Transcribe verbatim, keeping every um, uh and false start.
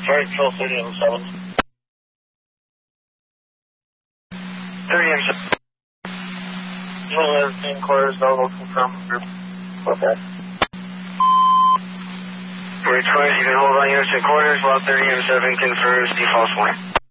Sorry, Control thirty M seven. thirty M seven. No, in quarters, I'll confirm group. Okay. For each quarters, you can hold on units in quarters while thirty M seven confirms default warning.